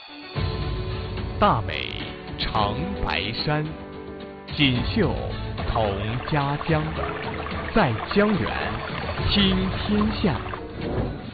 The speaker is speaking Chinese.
大美长白山，锦绣同家乡。在江源听天下。